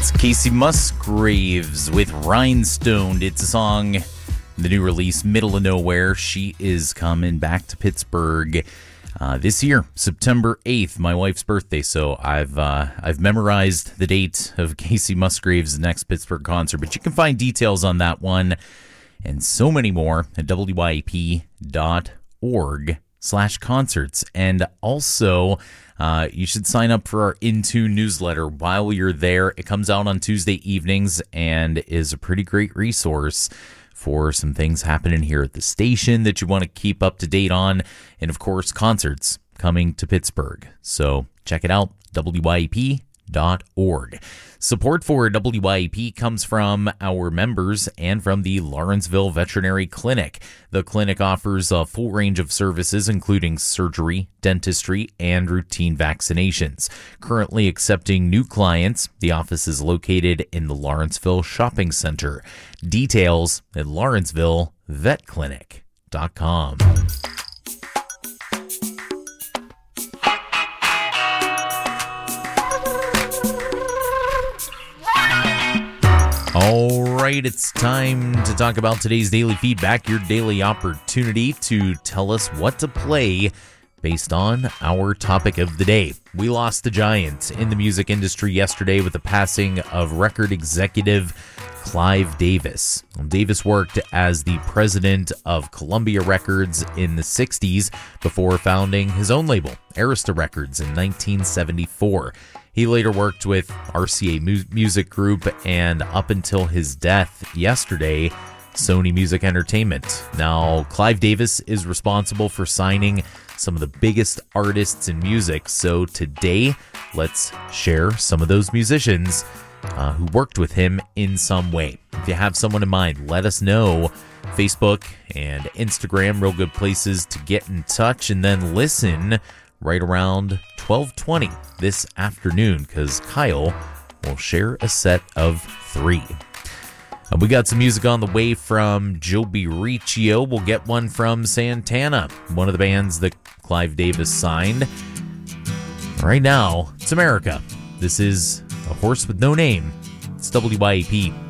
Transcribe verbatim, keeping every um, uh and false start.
Casey Musgraves with Rhinestoned. It's a song, the new release, Middle of Nowhere. She is coming back to Pittsburgh uh, this year, September eighth, my wife's birthday. So I've uh, I've memorized the date of Casey Musgraves' next Pittsburgh concert. But you can find details on that one and so many more at W Y A P dot org slash concerts. And also, Uh, you should sign up for our Intune newsletter while you're there. It comes out on Tuesday evenings and is a pretty great resource for some things happening here at the station that you want to keep up to date on. And of course, concerts coming to Pittsburgh. So check it out, W Y A P dot org. Support for W Y A P comes from our members and from the Lawrenceville Veterinary Clinic. The clinic offers a full range of services, including surgery, dentistry, and routine vaccinations. Currently accepting new clients, the office is located in the Lawrenceville Shopping Center. Details at lawrenceville vet clinic dot com. All right, it's time to talk about today's daily feedback, your daily opportunity to tell us what to play based on our topic of the day. We lost a giant in the music industry yesterday with the passing of record executive Clive Davis. Davis worked as the president of Columbia Records in the sixties before founding his own label, Arista Records, in nineteen seventy-four. He later worked with R C A Music Group and up until his death yesterday, Sony Music Entertainment. Now, Clive Davis is responsible for signing some of the biggest artists in music. So today, let's share some of those musicians uh, who worked with him in some way. If you have someone in mind, let us know. Facebook and Instagram, real good places to get in touch, and then listen right around twelve twenty this afternoon, because Kyle will share a set of three. Uh, we got some music on the way from Joby Riccio. We'll get one from Santana, one of the bands that Clive Davis signed. Right now, it's America. This is A Horse with No Name. It's W Y A P.